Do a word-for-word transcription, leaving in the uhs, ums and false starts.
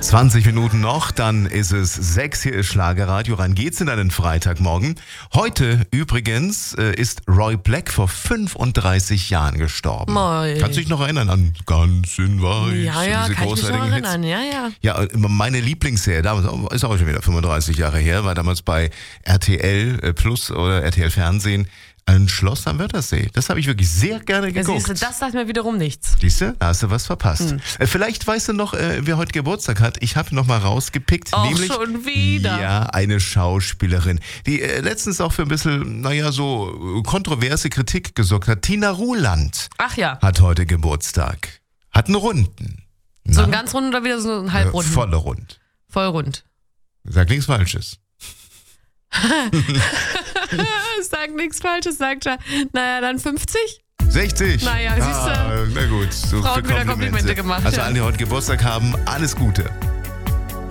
zwanzig Minuten noch, dann ist es sechs, hier ist Schlagerradio, ran geht's in einen Freitagmorgen. Heute übrigens äh, ist Roy Black vor fünfunddreißig Jahren gestorben. Moi. Kannst du dich noch erinnern an Ganz in Weiß? Ja, ja, diese kann ich mich noch großartigen erinnern, ja, ja. Ja, meine Lieblingsserie, damals ist auch schon wieder fünfunddreißig Jahre her, war damals bei R T L Plus oder R T L Fernsehen. Ein Schloss am Wörthersee. Das habe ich wirklich sehr gerne geguckt. Ja, siehst du, das sagt mir wiederum nichts. Siehst du, da hast du was verpasst. Hm. Äh, vielleicht weißt du noch, äh, wer heute Geburtstag hat. Ich habe noch mal rausgepickt. Auch nämlich, schon wieder? Ja, eine Schauspielerin, die äh, letztens auch für ein bisschen, naja, so kontroverse Kritik gesorgt hat. Tina Ruland Ach ja. hat heute Geburtstag. Hat einen Runden. So Na? einen ganz runden oder wieder so einen halbrunden? Äh, volle Rund. Voll rund. Sag nichts Falsches. Sag nichts Falsches, sagt er. Naja, dann fünfzig? sechzig? Naja, siehst du. Ah, na gut. So Frauen wieder Komplimente gemacht, Also ja. alle, die heute Geburtstag haben, alles Gute.